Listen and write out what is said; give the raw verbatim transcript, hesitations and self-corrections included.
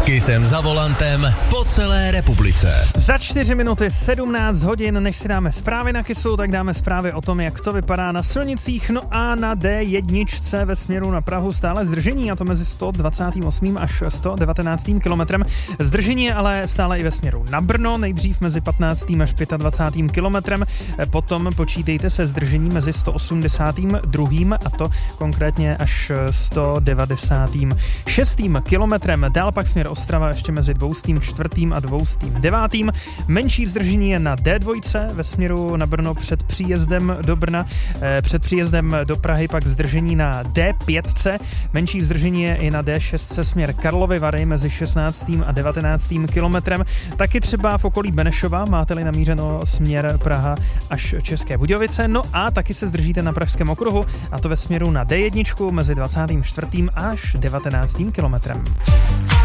Kissem za volantem po celé republice. Za čtyři minuty sedmnáct hodin, než si dáme zprávy na Kissu, tak dáme zprávy o tom, jak to vypadá na silnicích. No a na D jedna ve směru na Prahu stále zdržení, a to mezi sto dvacet osm až sto devatenáct kilometrem. Zdržení je ale stále i ve směru na Brno, nejdřív mezi patnáctým až dvacátým pátým kilometrem, potom počítejte se zdržením mezi sto osmdesátým druhým a to konkrétně až sto devadesátým šestým kilometrem. Dál pak směr Ostrava ještě mezi dvoustým čtvrtým a dvoustým devátým. Menší zdržení je na D dva ve směru na Brno před příjezdem do Brna. Před příjezdem do Prahy pak zdržení na D pět. Menší zdržení je i na D šest směr Karlovy Vary mezi šestnáctým a devatenáctým kilometrem. Taky třeba v okolí Benešova, máte-li namířeno směr Praha až České Budějovice. No a taky se zdržíte na Pražském okruhu, a to ve směru na D jedna mezi dvacátým čtvrtým až devatenáctým kilometrem.